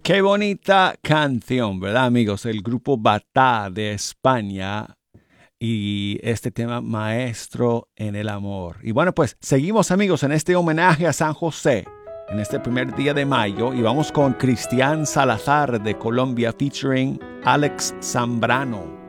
Qué bonita canción, ¿verdad, amigos? El grupo Batá de España y este tema Maestro en el Amor. Y bueno, pues seguimos, amigos, en este homenaje a San José en este primer día de mayo y vamos con Cristian Salazar de Colombia featuring Alex Zambrano.